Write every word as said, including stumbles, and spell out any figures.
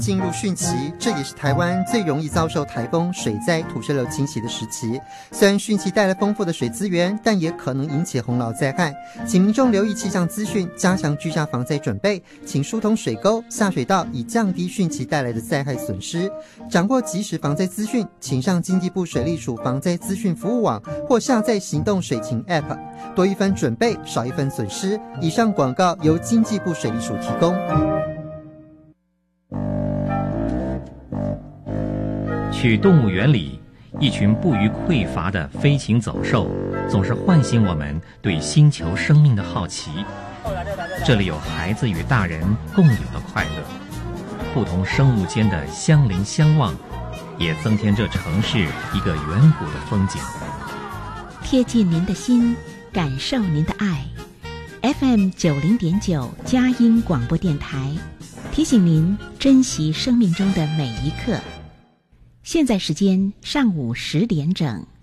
进入汛期，这也是台湾最容易遭受台风、水灾、土石流侵袭的时期。虽然汛期带来丰富的水资源，但也可能引起洪涝灾害，请民众留意气象资讯，加强居家防灾准备，请疏通水沟、下水道，以降低汛期带来的灾害损失。掌握即时防灾资讯，请上经济部水利署防灾资讯服务网或下载行动水情 App， 多一分准备，少一分损失。以上广告由经济部水利署提供。 去动物园里，一群不虞匮乏的飞禽走兽，总是唤醒我们对星球生命的好奇。这里有孩子与大人共有的快乐，不同生物间的相邻相望，也增添这城市一个远古的风景。 贴近您的心，感受您的爱。F M 九零点九佳音广播电台提醒您珍惜生命中的每一刻。现在时间上午十点整。